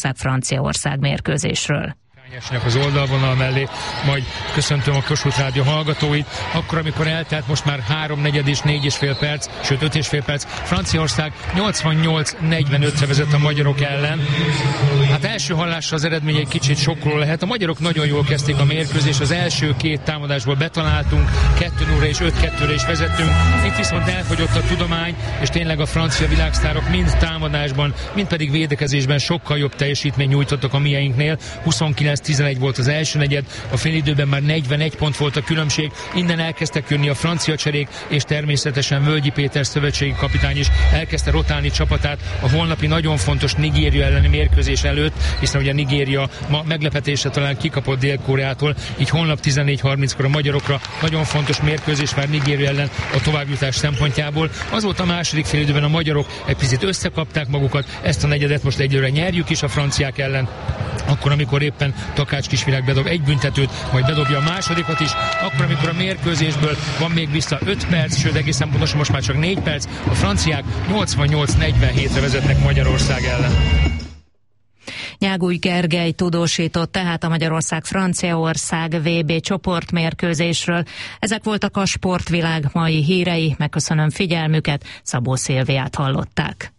Franciaország mérkőzésről. Esnek az oldalvonal mellé, majd köszöntöm a Kossuth Rádió hallgatóit. Akkor, amikor eltelt most már 3/4 és 4,5 perc, sőt 5,5 perc, Franciaország 88-45-re vezet a magyarok ellen. Hát első hallásra az eredmény egy kicsit sokkoló lehet. A magyarok nagyon jól kezdték a mérkőzést, az első két támadásból betaláltunk, 2-0-ra és 5-2-re is vezettünk. Itt viszont elfogyott a tudomány, és tényleg a francia világsztárok mind támadásban, mind pedig védekezésben sokkal jobb teljesítményt nyújtottak a mieinknél. 29-11 volt az első negyed, a félidőben már 41 pont volt a különbség, innen elkezdtek jönni a francia cserék, és természetesen Völgyi Péter szövetségi kapitány is elkezdte rotálni csapatát a holnapi nagyon fontos Nigéria elleni mérkőzés előtt, hiszen ugye Nigéria ma meglepetésre talán kikapott Dél-Koreától, így holnap 14:30-kor a magyarokra nagyon fontos mérkőzés vár Nigéria ellen a továbbjutás szempontjából. Az volt a második félidőben, a magyarok egy picit összekapták magukat, ezt a negyedet most egyelőre nyerjük is a franciák ellen. Akkor, amikor éppen Takács Kisvirág bedob egy büntetőt, majd bedobja a másodikat is, akkor, amikor a mérkőzésből van még vissza 5 perc, sőt egészen pontosan most már csak 4 perc, a franciák 88-47-re vezetnek Magyarország ellen. Nyágúj Gergely tudósított tehát a Magyarország-Franciaország VB csoportmérkőzésről. Ezek voltak a sportvilág mai hírei, megköszönöm figyelmüket, Szabó Szilviát hallották.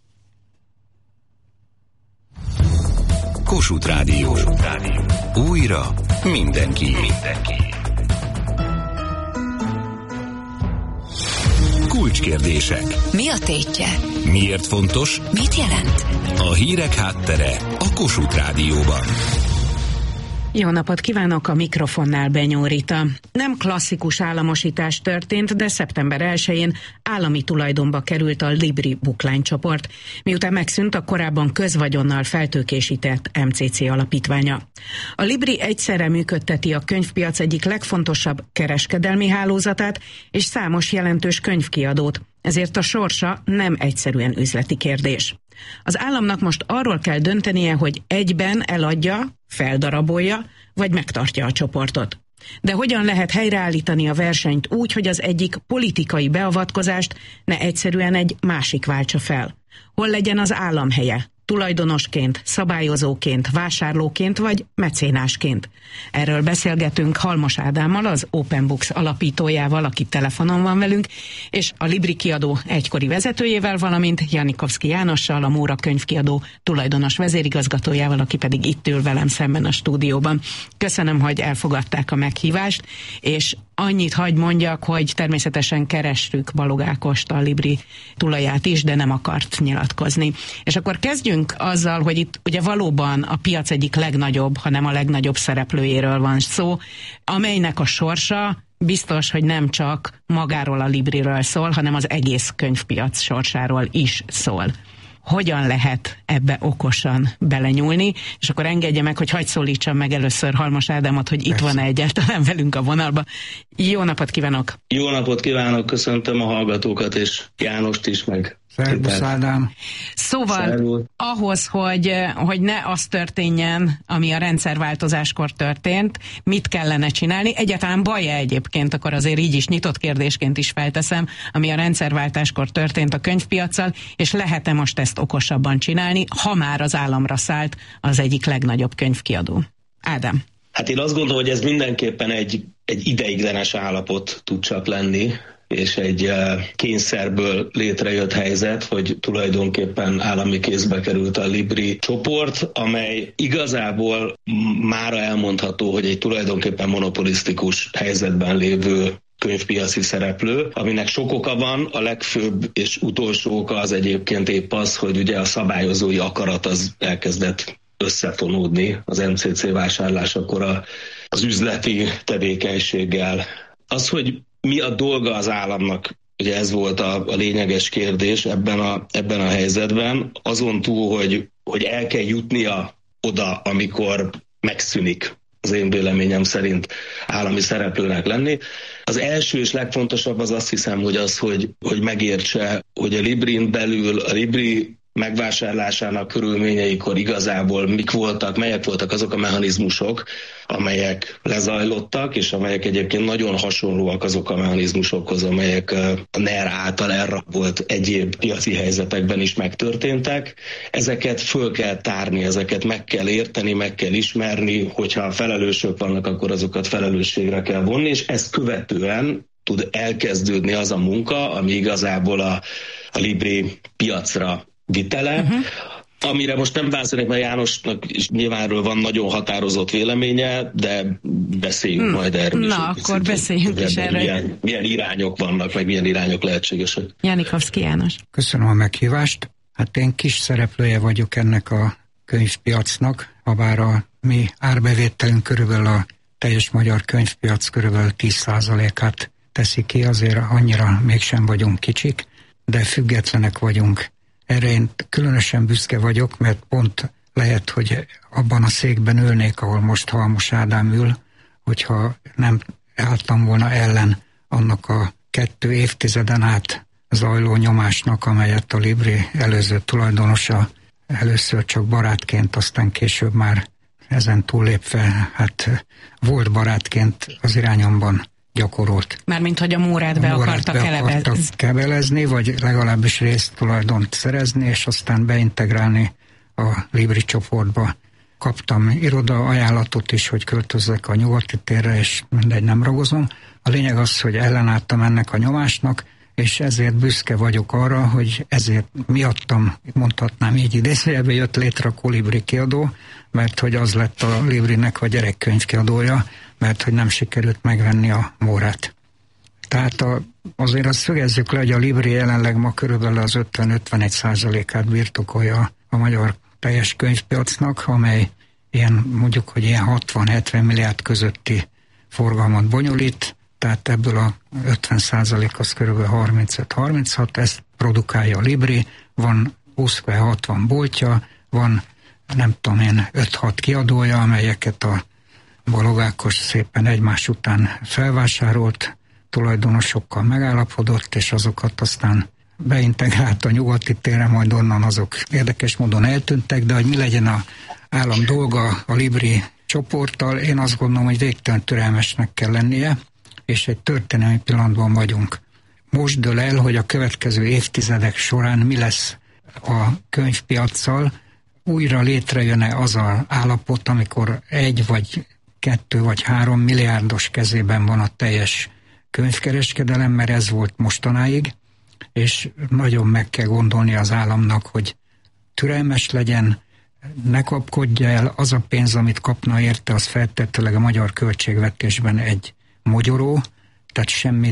Kossuth Rádió. Újra mindenki. Kulcskérdések. Mi a tétje? Miért fontos? Mit jelent? A hírek háttere a Kossuth Rádióban. Jó napot kívánok, a mikrofonnál Benyó Rita. Nem klasszikus államosítás történt, de szeptember 1-én állami tulajdonba került a Libri buklánycsoport, miután megszűnt a korábban közvagyonnal feltőkésített MCC alapítványa. A Libri egyszerre működteti a könyvpiac egyik legfontosabb kereskedelmi hálózatát és számos jelentős könyvkiadót, ezért a sorsa nem egyszerűen üzleti kérdés. Az államnak most arról kell döntenie, hogy egyben eladja, feldarabolja, vagy megtartja a csoportot. De hogyan lehet helyreállítani a versenyt úgy, hogy az egyik politikai beavatkozást ne egyszerűen egy másik váltsa fel? Hol legyen az állam helye? Tulajdonosként, szabályozóként, vásárlóként vagy mecénásként? Erről beszélgetünk Halmos Ádámmal, az Open Books alapítójával, aki telefonon van velünk, és a Libri kiadó egykori vezetőjével, valamint Janikovszky Jánossal, a Móra könyvkiadó tulajdonos vezérigazgatójával, aki pedig itt ül velem szemben a stúdióban. Köszönöm, hogy elfogadták a meghívást, és annyit hagy mondjak, hogy természetesen kerestük Balog Ákost, a Libri tulaját is, de nem akart nyilatkozni. És akkor kezdjünk azzal, hogy itt ugye valóban a piac egyik legnagyobb, hanem a legnagyobb szereplőjéről van szó, amelynek a sorsa biztos, hogy nem csak magáról a Libriről szól, hanem az egész könyvpiac sorsáról is szól. Hogyan lehet ebbe okosan belenyúlni, és akkor engedje meg, hogy hadd szólítsam meg először Halmos Ádámot, hogy itt van-e egyáltalán velünk a vonalba. Jó napot kívánok! Jó napot kívánok, köszöntöm a hallgatókat, és Jánost is, meg Szervusz Ádám! Szóval Szervusz. Ahhoz, hogy ne az történjen, ami a rendszerváltozáskor történt, mit kellene csinálni? Egyáltalán baj-e egyébként, akkor azért így is nyitott kérdésként is felteszem, ami a rendszerváltáskor történt a könyvpiaccal, és lehet-e most ezt okosabban csinálni, ha már az államra szállt az egyik legnagyobb könyvkiadó? Ádám. Hát én azt gondolom, hogy ez mindenképpen egy ideiglenes állapot tud csak lenni, és egy kényszerből létrejött helyzet, hogy tulajdonképpen állami kézbe került a Libri csoport, amely igazából mára elmondható, hogy egy tulajdonképpen monopolisztikus helyzetben lévő könyvpiaci szereplő, aminek sok oka van, a legfőbb és utolsó oka az egyébként épp az, hogy ugye a szabályozói akarat az elkezdett összefonódni az MCC vásárlásakor az üzleti tevékenységgel. Az, hogy mi a dolga az államnak, ugye ez volt a lényeges kérdés ebben a helyzetben, azon túl, hogy el kell jutnia oda, amikor megszűnik, az én véleményem szerint állami szereplőnek lenni. Az első és legfontosabb az azt hiszem, hogy megértse, hogy a Librin belül a Libri megvásárlásának körülményeikor igazából melyek voltak azok a mechanizmusok, amelyek lezajlottak, és amelyek egyébként nagyon hasonlóak azok a mechanizmusokhoz, amelyek a NER által elrabolt egyéb piaci helyzetekben is megtörténtek. Ezeket föl kell tárni, ezeket meg kell érteni, meg kell ismerni, hogyha felelősök vannak, akkor azokat felelősségre kell vonni, és ezt követően tud elkezdődni az a munka, ami igazából a Libri piacra vitele, amire most nem válaszolnék, mert Jánosnak is nyilvánról van nagyon határozott véleménye, de beszéljünk majd erről. Na, akkor beszéljünk is erről. Milyen irányok vannak, meg milyen irányok lehetségesek. Janikovszky János. Köszönöm a meghívást. Hát én kis szereplője vagyok ennek a könyvpiacnak, habár a mi árbevételünk körülbelül a teljes magyar könyvpiac körülbelül 10%-át teszi ki, azért annyira mégsem vagyunk kicsik, de függetlenek vagyunk. Erre én különösen büszke vagyok, mert pont lehet, hogy abban a székben ülnék, ahol most Halmos Ádám ül, hogyha nem álltam volna ellen annak a 2 évtizeden át zajló nyomásnak, amelyet a Libri előző tulajdonosa először csak barátként, aztán később már ezen túllépve, hát volt barátként az irányomban gyakorolt. Mármint, hogy a Mórát be akartak kebelezni, vagy legalábbis résztulajdont szerezni, és aztán beintegrálni a Libri csoportba. Kaptam iroda ajánlatot is, hogy költözzek a Nyugati térre, és mindegy, nem ragozom. A lényeg az, hogy ellenálltam ennek a nyomásnak, és ezért büszke vagyok arra, hogy ezért miattam, mondhatnám így idézőjelben, jött létre a Kolibri kiadó, mert hogy az lett a Librinek a gyerekkönyvkiadója, mert hogy nem sikerült megvenni a Mórát. Tehát azért azt szögezzük le, hogy a Libri jelenleg ma körülbelül az 50-51%-át birtokolja a magyar teljes könyvpiacnak, amely mondjuk, hogy ilyen 60-70 milliárd közötti forgalmat bonyolít, tehát ebből a 50% az körülbelül 35-36, ezt produkálja a Libri, van 20-60 boltja, van nem tudom én 5-6 kiadója, amelyeket a Balogh Ákos szépen egymás után felvásárolt, tulajdonosokkal megállapodott, és azokat aztán beintegrált a Nyugati térre, majd onnan azok érdekes módon eltűntek, de hogy mi legyen az állam dolga a Libri csoporttal, én azt gondolom, hogy végtelen türelmesnek kell lennie, és egy történelmi pillanatban vagyunk. Most dől el, hogy a következő évtizedek során mi lesz a könyvpiaccal, újra létrejön-e az az állapot, amikor 1 vagy 2 vagy 3 milliárdos kezében van a teljes könyvkereskedelem, mert ez volt mostanáig, és nagyon meg kell gondolni az államnak, hogy türelmes legyen, ne kapkodja el, az a pénz, amit kapna érte, az feltétlenül a magyar költségvetésben egy mogyoró, tehát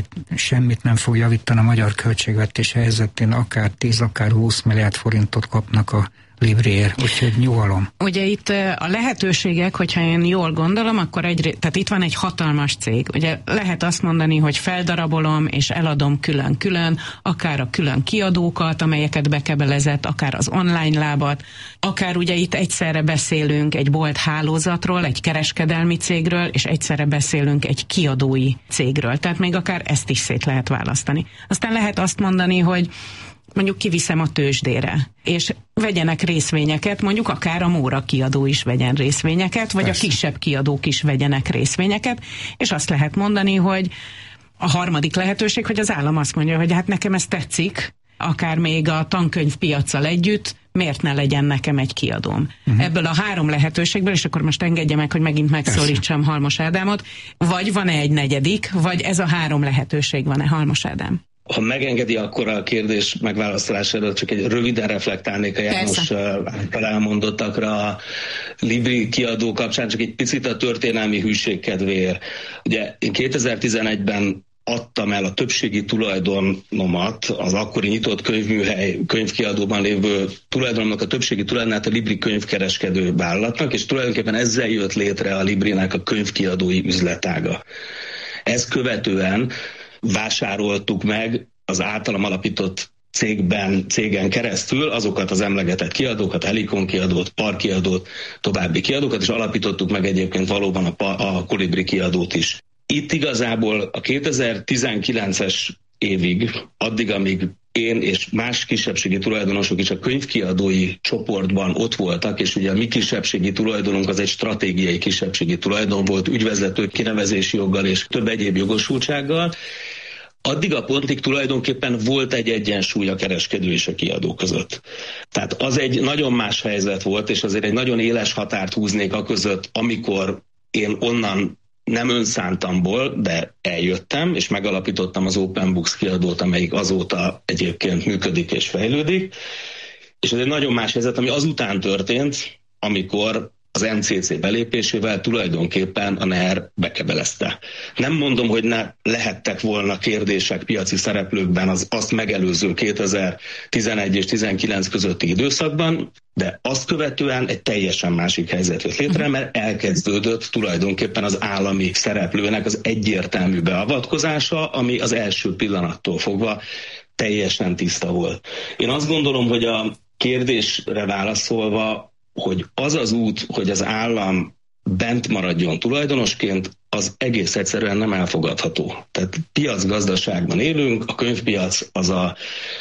semmit nem fog javítani a magyar költségvetés helyzetén, akár 10, akár 20 milliárd forintot kapnak a Libriért, úgyhogy nyugalom. Ugye itt a lehetőségek, hogyha én jól gondolom, akkor tehát itt van egy hatalmas cég. Ugye lehet azt mondani, hogy feldarabolom és eladom külön-külön, akár a külön kiadókat, amelyeket bekebelezett, akár az online lábat, akár ugye itt egyszerre beszélünk egy bolt hálózatról, egy kereskedelmi cégről, és egyszerre beszélünk egy kiadói cégről. Tehát még akár ezt is szét lehet választani. Aztán lehet azt mondani, hogy mondjuk kiviszem a tőzsdére, és vegyenek részvényeket, mondjuk akár a Móra kiadó is vegyen részvényeket, vagy persze a kisebb kiadók is vegyenek részvényeket, és azt lehet mondani, hogy a harmadik lehetőség, hogy az állam azt mondja, hogy hát nekem ez tetszik, akár még a tankönyvpiaccal együtt, miért ne legyen nekem egy kiadóm. Ebből a 3 lehetőségből, és akkor most engedje meg, hogy megint megszólítsam Halmos Ádámot, vagy van-e egy negyedik, vagy ez a 3 lehetőség van-e, Halmos Ádám? Ha megengedi, akkor a kérdés megválaszolására csak egy röviden reflektálnék a János által elmondottakra a Libri kiadó kapcsán, csak egy picit a történelmi hűség kedvéért. Ugye én 2011-ben adtam el a többségi tulajdonomat, az akkori nyitott könyvműhely könyvkiadóban lévő tulajdonomnak a többségi tulajdonát a Libri könyvkereskedő vállalatnak, és tulajdonképpen ezzel jött létre a Librinek a könyvkiadói üzletága. Ezt követően vásároltuk meg az általam alapított cégen keresztül azokat az emlegetett kiadókat, Helikon kiadót, Par kiadót, további kiadókat, és alapítottuk meg egyébként valóban a Kolibri kiadót is. Itt igazából a 2019-es évig, addig, amíg én és más kisebbségi tulajdonosok is a könyvkiadói csoportban ott voltak, és ugye a mi kisebbségi tulajdonunk az egy stratégiai kisebbségi tulajdon volt, ügyvezető kinevezési joggal és több egyéb jogosultsággal. Addig a pontig tulajdonképpen volt egy egyensúly a kereskedő és a kiadó között. Tehát az egy nagyon más helyzet volt, és azért egy nagyon éles határt húznék a között, amikor én onnan nem önszántamból, de eljöttem, és megalapítottam az Open Books kiadót, amelyik azóta egyébként működik és fejlődik. És ez egy nagyon más helyzet, ami azután történt, amikor az MCC belépésével tulajdonképpen a NER bekebelezte. Nem mondom, hogy ne lehettek volna kérdések piaci szereplőkben az azt megelőző 2011 és 2019 közötti időszakban, de azt követően egy teljesen másik helyzet jött létre, mert elkezdődött tulajdonképpen az állami szereplőnek az egyértelmű beavatkozása, ami az első pillanattól fogva teljesen tiszta volt. Én azt gondolom, hogy a kérdésre válaszolva, hogy az az út, hogy az állam bent maradjon tulajdonosként, az egész egyszerűen nem elfogadható. Tehát piacgazdaságban élünk, a könyvpiac az a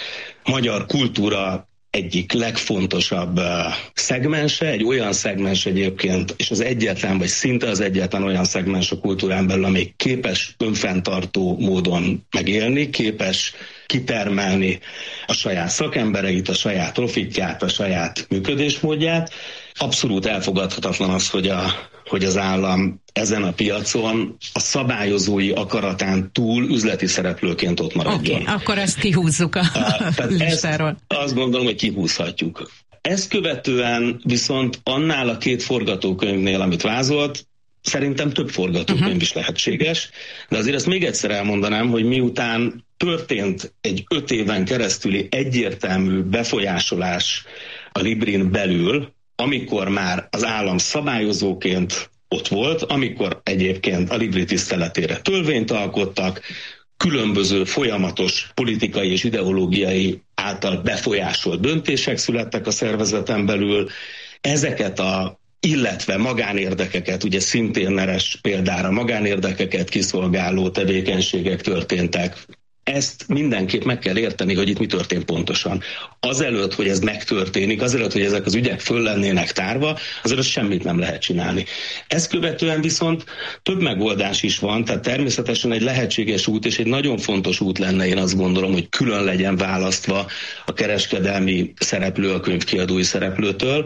magyar kultúra egyik legfontosabb szegmense, egy olyan szegmens egyébként, és az egyetlen, vagy szinte az egyetlen olyan szegmens a kultúrán belül, amely képes önfenntartó módon megélni, képes kitermelni a saját szakembereit, a saját profitját, a saját működésmódját. Abszolút elfogadhatatlan az, hogy az állam ezen a piacon a szabályozói akaratán túl üzleti szereplőként ott maradjon. Oké, akkor ezt kihúzzuk a listáról. Azt gondolom, hogy kihúzhatjuk. Ezt követően viszont annál a két forgatókönyvnél, amit vázolt, szerintem több forgatókönyv is lehetséges, de azért ezt még egyszer elmondanám, hogy miután történt egy 5 éven keresztüli egyértelmű befolyásolás a Librin belül, amikor már az állam szabályozóként ott volt, amikor egyébként a Libri tiszteletére törvényt alkottak, különböző folyamatos politikai és ideológiai által befolyásolt döntések születtek a szervezeten belül, ezeket illetve magánérdekeket, ugye szintén neres példára magánérdekeket kiszolgáló tevékenységek történtek. Ezt mindenképp meg kell érteni, hogy itt mi történt pontosan. Azelőtt, hogy ez megtörténik, azelőtt, hogy ezek az ügyek föl lennének tárva, azelőtt semmit nem lehet csinálni. Ezt követően viszont több megoldás is van, tehát természetesen egy lehetséges út, és egy nagyon fontos út lenne, én azt gondolom, hogy külön legyen választva a kereskedelmi szereplő a könyvkiadói szereplőtől,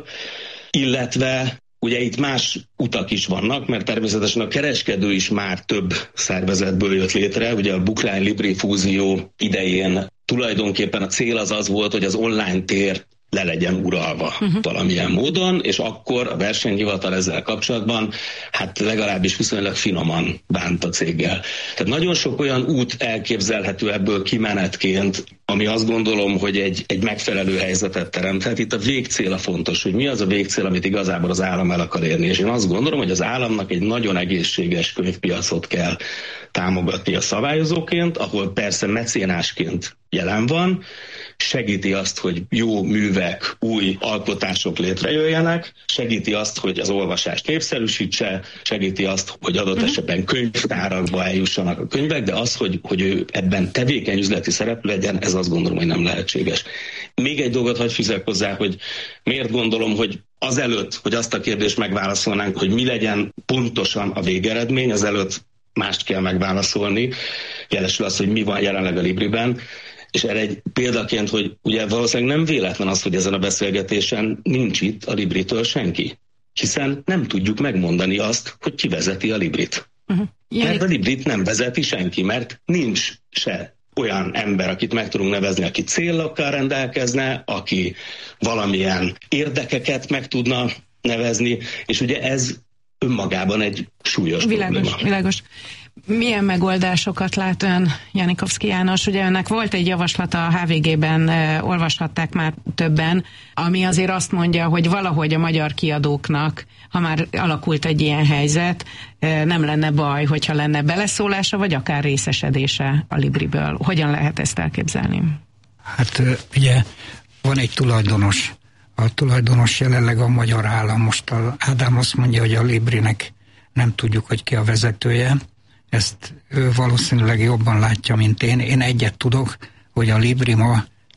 illetve ugye itt más utak is vannak, mert természetesen a kereskedő is már több szervezetből jött létre. Ugye a Bookline-Libri fúzió idején tulajdonképpen a cél az volt, hogy az online tér le legyen uralva valamilyen módon, és akkor a versenyhivatal ezzel kapcsolatban hát legalábbis viszonylag finoman bánt a céggel. Tehát nagyon sok olyan út elképzelhető ebből kimenetként, ami azt gondolom, hogy egy megfelelő helyzetet teremthet. Itt a végcél a fontos, hogy mi az a végcél, amit igazából az állam el akar érni. És én azt gondolom, hogy az államnak egy nagyon egészséges könyvpiacot kell támogatni a szabályozóként, ahol persze mecénásként jelen van, segíti azt, hogy jó művek, új alkotások létrejöjjenek, segíti azt, hogy az olvasást népszerűsítse, segíti azt, hogy adott esetben könyvtárakba eljussanak a könyvek, de az, hogy ő ebben tevékeny üzleti szereplő legyen, ez azt gondolom, hogy nem lehetséges. Még egy dolgot hadd fűzzek hozzá, hogy miért gondolom, hogy azelőtt, hogy azt a kérdést megválaszolnánk, hogy mi legyen pontosan a végeredmény, azelőtt mást kell megválaszolni, jelesül az, hogy mi van jelenleg a Libriben, és erre egy példaként, hogy ugye valószínűleg nem véletlen az, hogy ezen a beszélgetésen nincs itt a Libritől senki, hiszen nem tudjuk megmondani azt, hogy ki vezeti a Librit. Mert a Librit nem vezeti senki, mert nincs se olyan ember, akit meg tudunk nevezni, aki célokkal rendelkezne, aki valamilyen érdekeket meg tudna nevezni, és ugye ez önmagában egy súlyos probléma. Világos. Milyen megoldásokat lát ön, Janikovszky János? Ugye önnek volt egy javaslata a HVG-ben, olvashatták már többen, ami azért azt mondja, hogy valahogy a magyar kiadóknak, ha már alakult egy ilyen helyzet, nem lenne baj, hogyha lenne beleszólása, vagy akár részesedése a Libriből. Hogyan lehet ezt elképzelni? Hát ugye van egy tulajdonos. A tulajdonos jelenleg a magyar állam. Most Ádám azt mondja, hogy a Librinek nem tudjuk, hogy ki a vezetője. Ezt ő valószínűleg jobban látja, mint én. Én egyet tudok, hogy a Libri ma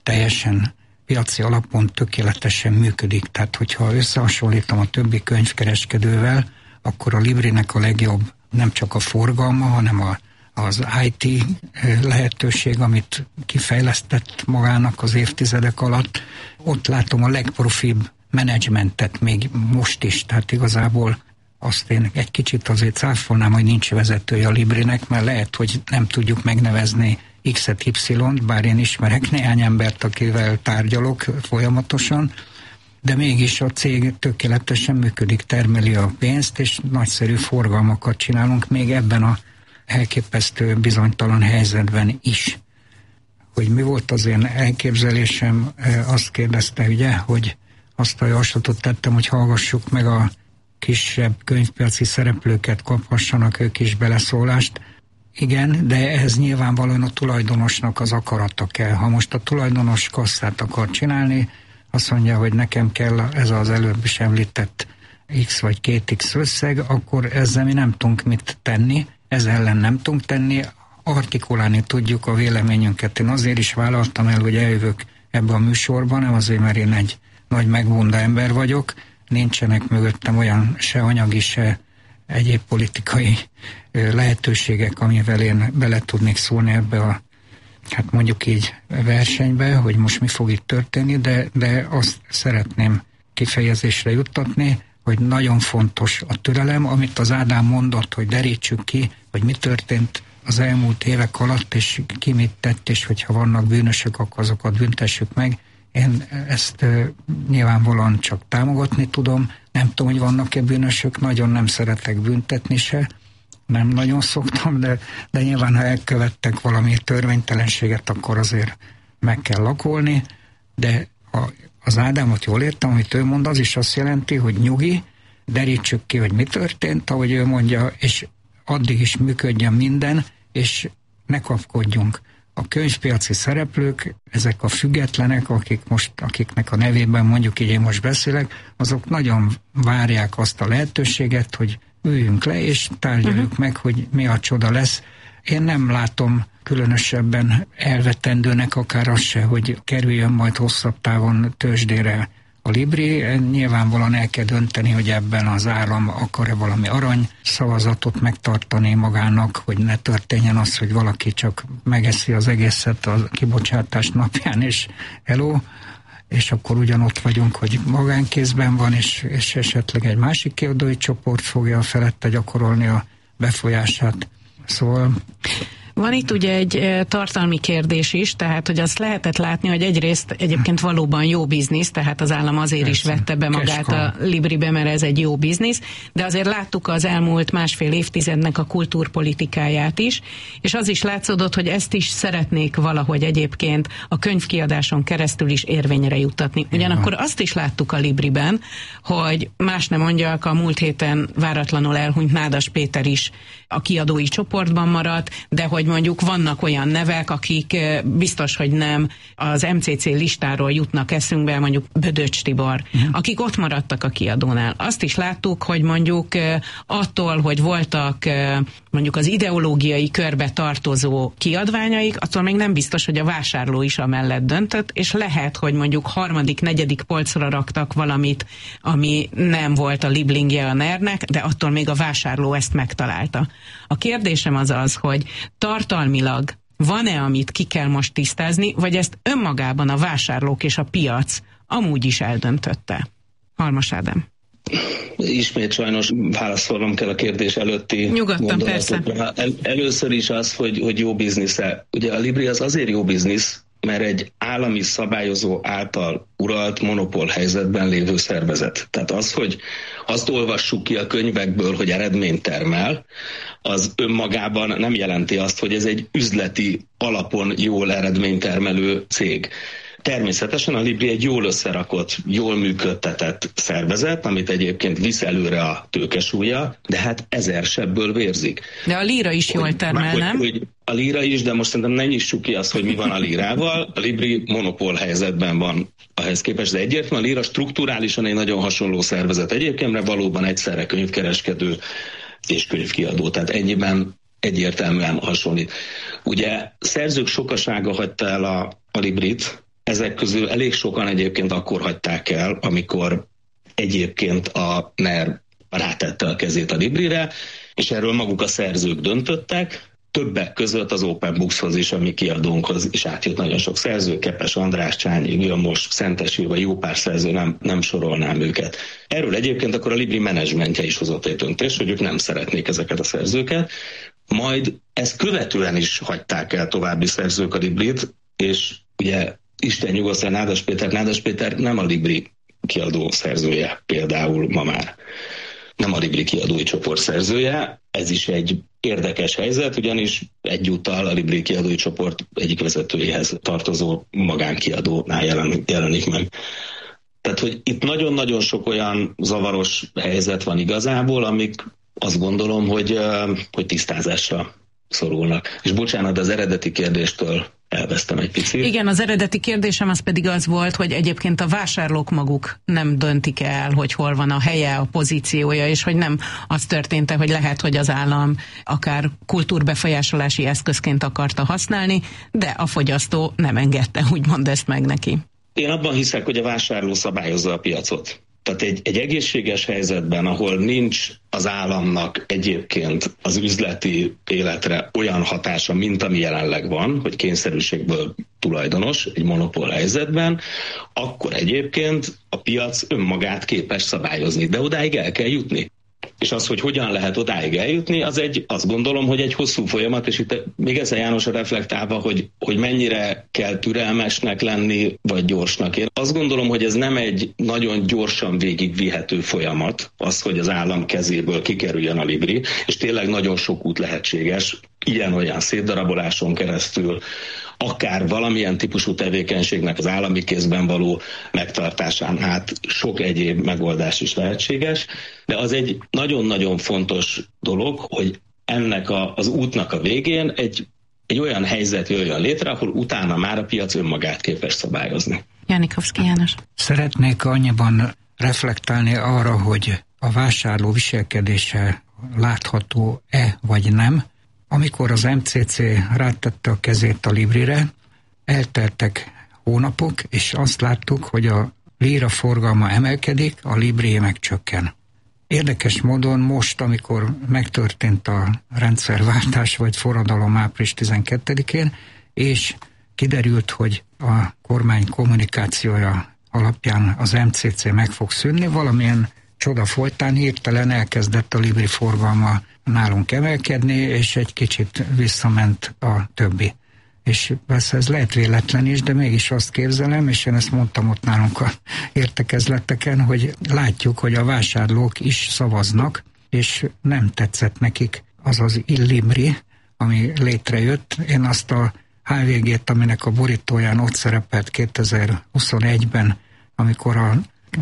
teljesen piaci alapon tökéletesen működik. Tehát, hogyha összehasonlítom a többi könyvkereskedővel, akkor a Librinek a legjobb nem csak a forgalma, hanem az IT lehetőség, amit kifejlesztett magának az évtizedek alatt. Ott látom a legprofibb menedzsmentet még most is, tehát igazából azt én egy kicsit azért cáfolnám, hogy nincs vezetője a Librinek, mert lehet, hogy nem tudjuk megnevezni X-et, Y-t, bár én ismerek néhány embert, akivel tárgyalok folyamatosan, de mégis a cég tökéletesen működik, termeli a pénzt, és nagyszerű forgalmakat csinálunk még ebben a elképesztő bizonytalan helyzetben is. Hogy mi volt az én elképzelésem, azt kérdezte, ugye, hogy azt a javaslatot tettem, hogy hallgassuk meg a kisebb könyvpiaci szereplőket, kaphassanak ők is beleszólást. Igen, de ehhez nyilvánvalóan a tulajdonosnak az akarata kell. Ha most a tulajdonos kasszát akar csinálni, azt mondja, hogy nekem kell ez az előbb is említett X vagy 2X összeg, akkor ezzel mi nem tudunk mit tenni, ez ellen nem tudunk tenni, artikulálni tudjuk a véleményünket. Én azért is vállaltam el, hogy eljövök ebbe a műsorba, nem azért, mert én egy nagy megmondó ember vagyok, nincsenek mögöttem olyan se anyagi, se egyéb politikai lehetőségek, amivel én bele tudnék szólni ebbe a, hát mondjuk így versenybe, hogy most mi fog itt történni, de azt szeretném kifejezésre juttatni, hogy nagyon fontos a türelem, amit az Ádám mondott, hogy derítsük ki, hogy mi történt az elmúlt évek alatt, és ki mit tett, és hogyha vannak bűnösök, akkor azokat büntessük meg. Én ezt nyilvánvalóan csak támogatni tudom. Nem tudom, hogy vannak-e bűnösök, nagyon nem szeretek büntetni se. Nem nagyon szoktam, de nyilván, ha elkövettek valami törvénytelenséget, akkor azért meg kell lakolni. De az Ádámot jól értem, amit ő mond, az is azt jelenti, hogy nyugi, derítsük ki, hogy mi történt, ahogy ő mondja, és addig is működjön minden, és ne kapkodjunk. A könyvpiaci szereplők, ezek a függetlenek, akiknek a nevében mondjuk így én most beszélek, azok nagyon várják azt a lehetőséget, hogy üljünk le, és tárgyaljuk meg, hogy mi a csoda lesz. Én nem látom különösebben elvetendőnek akár az se, hogy kerüljön majd hosszabb távon tőzsdére a Libri. Nyilvánvalóan el kell dönteni, hogy ebben az állam akar-e valami arany szavazatot megtartani magának, hogy ne történjen az, hogy valaki csak megeszi az egészet a kibocsátás napján, és hello, és akkor ugyanott vagyunk, hogy magánkézben van, és esetleg egy másik kiadói csoport fogja felette gyakorolni a befolyását. Szóval... Van itt ugye egy tartalmi kérdés is, tehát hogy azt lehetett látni, hogy egyrészt egyébként valóban jó biznisz, tehát az állam azért is vette be magát a Libribe, mert ez egy jó biznisz, de azért láttuk az elmúlt másfél évtizednek a kultúrpolitikáját is, és az is látszódott, hogy ezt is szeretnék valahogy egyébként a könyvkiadáson keresztül is érvényre juttatni. Ugyanakkor azt is láttuk a Libriben, hogy más nem mondjak, a múlt héten váratlanul elhunyt Nádas Péter is a kiadói csoportban maradt, de hogy mondjuk vannak olyan nevek, akik biztos, hogy nem az MCC listáról jutnak eszünkbe, mondjuk Bödöcs Tibor, akik ott maradtak a kiadónál. Azt is láttuk, hogy mondjuk attól, hogy voltak mondjuk az ideológiai körbe tartozó kiadványaik, attól még nem biztos, hogy a vásárló is amellett döntött, és lehet, hogy mondjuk harmadik, negyedik polcra raktak valamit, ami nem volt a liblingje a NER-nek, de attól még a vásárló ezt megtalálta. A kérdésem az, hogy tartalmilag van-e, amit ki kell most tisztázni, vagy ezt önmagában a vásárlók és a piac amúgy is eldöntötte? Halmos Ádám. Ismét sajnos válaszolnom kell a kérdés előtti mondatokra. Először is az, hogy jó biznisze. Ugye a Libri az azért jó biznisz, mert egy állami szabályozó által uralt monopól helyzetben lévő szervezet. Tehát az, hogy azt olvassuk ki a könyvekből, hogy eredményt termel, az önmagában nem jelenti azt, hogy ez egy üzleti alapon jól eredménytermelő cég. Természetesen a Libri egy jól összerakott, jól működtetett szervezet, amit egyébként visz előre a tőkesúlya, de hát 1000 sebből vérzik. De a Líra is jól termel, nem? A Líra is, de most szerintem ne nyissuk ki azt, hogy mi van a Lírával. A Libri monopól helyzetben van ahhez képest, de egyértelműen a Líra strukturálisan egy nagyon hasonló szervezet egyébként, mert valóban egyszerre könyvkereskedő és könyvkiadó, tehát ennyiben egyértelműen hasonlít. Ugye szerzők sokasága hagyta el a Librit, ezek közül elég sokan egyébként akkor hagyták el, amikor egyébként a NER rátette a kezét a Librire, és erről maguk a szerzők döntöttek, többek között az Open Bookshoz is, a mi kiadónkhoz is átjött nagyon sok szerző, Kepes András, Csányi Vilmos, Szentesi, vagy jó pár szerző, nem sorolnám őket. Erről egyébként akkor a Libri menedzsmentje is hozott egy döntést, hogy ők nem szeretnék ezeket a szerzőket, majd ezt követően is hagyták el további szerzők a Librit, és ugye Isten nyugosztal Nádas Péter nem a Libri kiadó szerzője például ma már. Nem a Libri kiadói csoport szerzője, ez is egy érdekes helyzet, ugyanis egyúttal a Libri kiadói csoport egyik vezetőjéhez tartozó magánkiadónál jelenik meg. Tehát, hogy itt nagyon-nagyon sok olyan zavaros helyzet van igazából, amik azt gondolom, hogy tisztázásra szorulnak. És bocsánat, az eredeti kérdéstől elvesztem egy picit. Igen, az eredeti kérdésem az pedig az volt, hogy egyébként a vásárlók maguk nem döntik el, hogy hol van a helye, a pozíciója, és hogy nem az történt, hogy lehet, hogy az állam akár kultúrbefolyásolási eszközként akarta használni, de a fogyasztó nem engedte, úgymond ezt meg neki. Én abban hiszek, hogy a vásárló szabályozza a piacot. Tehát egy egészséges helyzetben, ahol nincs az államnak egyébként az üzleti életre olyan hatása, mint ami jelenleg van, hogy kényszerűségből tulajdonos egy monopól helyzetben, akkor egyébként a piac önmagát képes szabályozni, de odáig el kell jutni. És az, hogy hogyan lehet odáig eljutni, azt gondolom, hogy egy hosszú folyamat, és itt még ezzel Jánosra reflektálva, hogy mennyire kell türelmesnek lenni, vagy gyorsnak. Én azt gondolom, hogy ez nem egy nagyon gyorsan végigvihető folyamat, az, hogy az állam kezéből kikerüljön a Libri, és tényleg nagyon sok út lehetséges, ilyen-olyan szétdaraboláson keresztül, akár valamilyen típusú tevékenységnek az állami kézben való megtartásán át sok egyéb megoldás is lehetséges, de az egy nagyon-nagyon fontos dolog, hogy ennek az útnak a végén egy olyan helyzet jöjjön létre, ahol utána már a piac önmagát képes szabályozni. Jánikovszky János. Szeretnék annyiban reflektálni arra, hogy a vásárló viselkedése látható-e vagy nem. Amikor az MCC rátette a kezét a Librire, elteltek hónapok, és azt láttuk, hogy a líra forgalma emelkedik, a Librié meg csökken. Érdekes módon most, amikor megtörtént a rendszerváltás vagy forradalom április 12-én, és kiderült, hogy a kormány kommunikációja alapján az MCC meg fog szűnni, valamilyen csoda folytán hirtelen elkezdett a Libri forgalma nálunk emelkedni, és egy kicsit visszament a többi. És persze ez lehet véletlen is, de mégis azt képzelem, és én ezt mondtam ott nálunk a értekezleteken, hogy látjuk, hogy a vásárlók is szavaznak, és nem tetszett nekik az az Libri, ami létrejött. Én azt a HVG-t, aminek a borítóján ott szerepelt 2021-ben, amikor a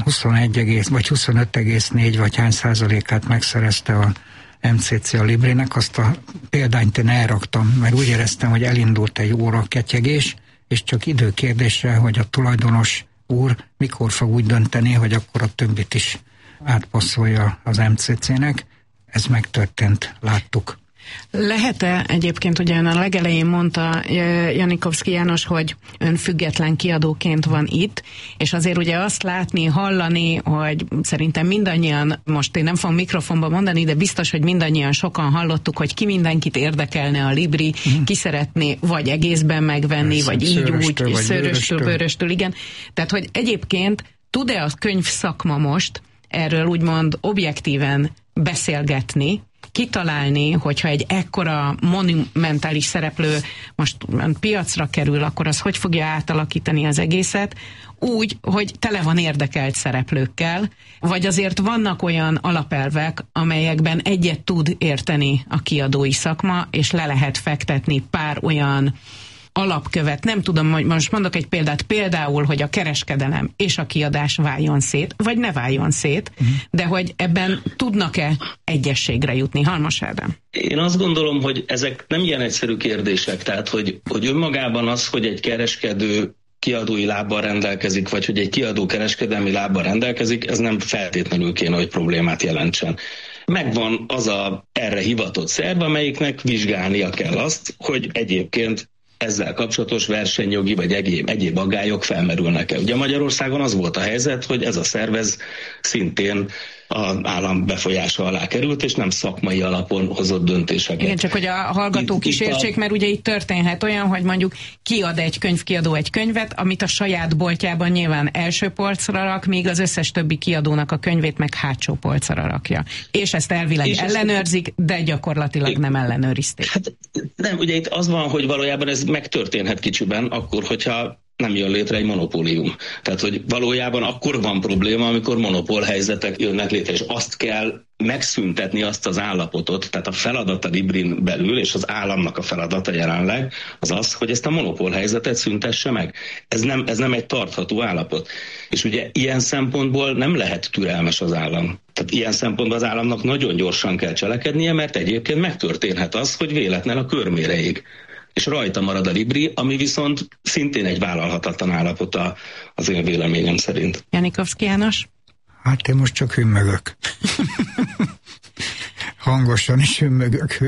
21, vagy 25,4 vagy hány százalékát megszerezte a MCC a Librinek, azt a példányt én elraktam, mert úgy éreztem, hogy elindult egy óra ketyegés, és csak időkérdése, hogy a tulajdonos úr mikor fog úgy dönteni, hogy akkor a többit is átpasszolja az MCC-nek. Ez megtörtént, láttuk. Lehet-e egyébként, ugye a legelején mondta Jánikovszky János, hogy ön független kiadóként van itt, és azért ugye azt látni, hallani, hogy szerintem mindannyian, most én nem fogom mikrofonba mondani, de biztos, hogy mindannyian sokan hallottuk, hogy ki mindenkit érdekelne a Libri, ki szeretné vagy egészben megvenni, vagy így úgy, szőröstől, bőröstől, igen. Tehát, hogy egyébként tud-e a könyvszakma most erről úgymond objektíven beszélgetni, kitalálni, hogyha egy ekkora monumentális szereplő most piacra kerül, akkor az hogy fogja átalakítani az egészet, úgy, hogy tele van érdekelt szereplőkkel, vagy azért vannak olyan alapelvek, amelyekben egyet tud érteni a kiadói szakma, és le lehet fektetni pár olyan alapkövet, nem tudom, hogy most mondok egy példát, például, hogy a kereskedelem és a kiadás váljon szét, vagy ne váljon szét, de hogy ebben tudnak-e egyességre jutni? Halmos Ádám. Én azt gondolom, hogy ezek nem ilyen egyszerű kérdések, tehát hogy önmagában az, hogy egy kereskedő kiadói lábbal rendelkezik, vagy hogy egy kiadó kereskedelmi lábbal rendelkezik, ez nem feltétlenül kéne, hogy problémát jelentsen. Megvan az a erre hivatott szerv, amelyiknek vizsgálnia kell azt, hogy egyébként ezzel kapcsolatos versenyjogi vagy egyéb aggályok felmerülnek-e. Ugye Magyarországon az volt a helyzet, hogy ez a szervez szintén az állam befolyása alá került, és nem szakmai alapon hozott döntéseket. Igen, csak hogy a hallgatók is értsék, mert ugye itt történhet olyan, hogy mondjuk kiad egy könyvkiadó egy könyvet, amit a saját boltjában nyilván első polcra rak, míg az összes többi kiadónak a könyvét meg hátsó polcra rakja. És ezt elvileg ellenőrzik, de gyakorlatilag nem ellenőrizték. Hát nem, ugye itt az van, hogy valójában ez megtörténhet kicsiben, akkor, hogyha nem jön létre egy monopólium. Tehát, hogy valójában akkor van probléma, amikor monopólhelyzetek jönnek létre, és azt kell megszüntetni azt az állapotot, tehát a feladat a Librin belül, és az államnak a feladata jelenleg az az, hogy ezt a monopólhelyzetet szüntesse meg. Ez nem egy tartható állapot. És ugye ilyen szempontból nem lehet türelmes az állam. Tehát ilyen szempontból az államnak nagyon gyorsan kell cselekednie, mert egyébként megtörténhet az, hogy véletlen a körmére ég. És rajta marad a Libri, ami viszont szintén egy vállalhatatlan állapota az én véleményem szerint. Janikovszky János? Hát én most csak hümmögök. Hangosan is hümmögök,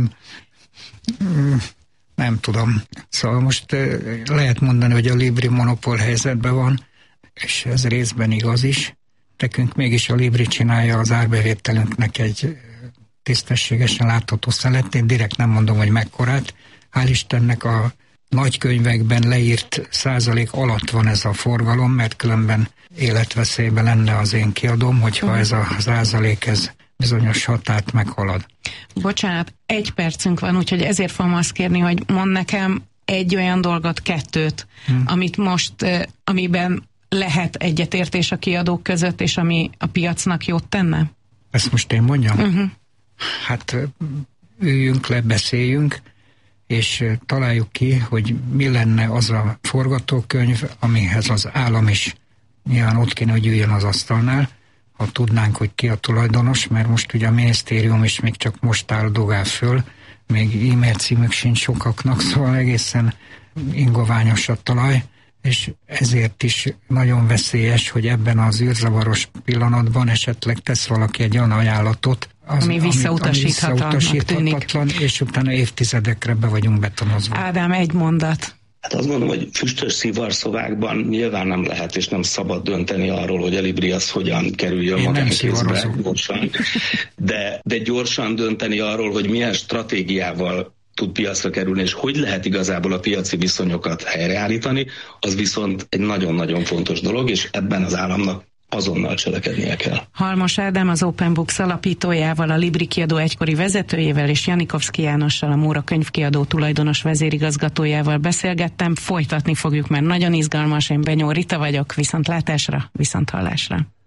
nem tudom. Szóval most lehet mondani, hogy a Libri monopól helyzetben van, és ez részben igaz is. Nekünk mégis a Libri csinálja az árbevételünknek egy tisztességesen látható szeletét, direkt nem mondom, hogy mekkorát. Hál' Istennek a nagykönyvekben leírt százalék alatt van ez a forgalom, mert különben életveszélyben lenne az én kiadóm, hogyha ez a százalék ez bizonyos határt meghalad. Bocsánat, 1 percünk van, úgyhogy ezért fogom azt kérni, hogy mondd nekem egy olyan dolgot, 2, amit most, amiben lehet egyetértés a kiadók között, és ami a piacnak jót tenne? Ezt most én mondjam? Hát üljünk le, beszéljünk, és találjuk ki, hogy mi lenne az a forgatókönyv, amihez az állam is nyilván ott kéne, hogy üljön az asztalnál, ha tudnánk, hogy ki a tulajdonos, mert most ugye a minisztérium is még csak most áldogál föl, még e-mail címük sincs sokaknak, szóval egészen ingoványos a talaj, és ezért is nagyon veszélyes, hogy ebben az űrzavaros pillanatban esetleg tesz valaki egy olyan ajánlatot, ami visszautasíthatatlan, és utána évtizedekre be vagyunk betonozva. Ádám, egy mondat. Hát azt mondom, hogy füstös szivarszovákban nyilván nem lehet és nem szabad dönteni arról, hogy a Libri az hogyan kerüljön magánkézbe gyorsan. De gyorsan dönteni arról, hogy milyen stratégiával tud piacra kerülni, és hogy lehet igazából a piaci viszonyokat helyreállítani, az viszont egy nagyon-nagyon fontos dolog, és ebben az államnak azonnal cselekednie kell. Halmos Ádám, az Open Books alapítójával, a Libri kiadó egykori vezetőjével és Janikovszky Jánossal, a Móra könyvkiadó tulajdonos vezérigazgatójával beszélgettem. Folytatni fogjuk, mert nagyon izgalmas. Én Benyó Rita vagyok. Viszontlátásra, viszonthallásra.